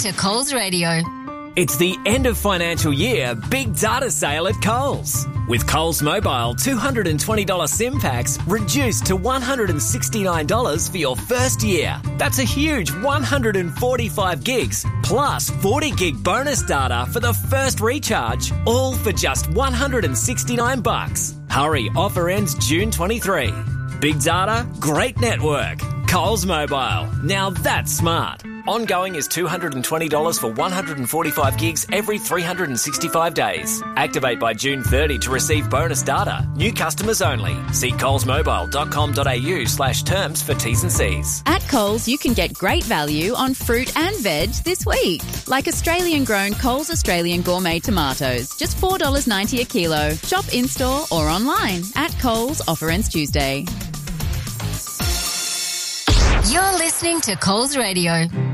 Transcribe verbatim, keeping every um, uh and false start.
to Coles Radio. It's the end of financial year big data sale at Coles. With Coles Mobile two hundred twenty dollars SIM packs reduced to one hundred sixty-nine dollars for your first year. That's a huge one hundred forty-five gigs plus forty gig bonus data for the first recharge, all for just one hundred sixty-nine bucks. Hurry, offer ends June twenty-third. Big data, great network. Coles Mobile. Now that's smart. Ongoing is two hundred twenty dollars for one hundred forty-five gigs every three hundred sixty-five days. Activate by June thirtieth to receive bonus data. New customers only. See colesmobile.com.au slash terms for T's and C's. At Coles, you can get great value on fruit and veg this week. Like Australian-grown Coles Australian Gourmet Tomatoes. Just four dollars ninety a kilo. Shop in-store or online. At Coles, offer ends Tuesday. You're listening to Coles Radio.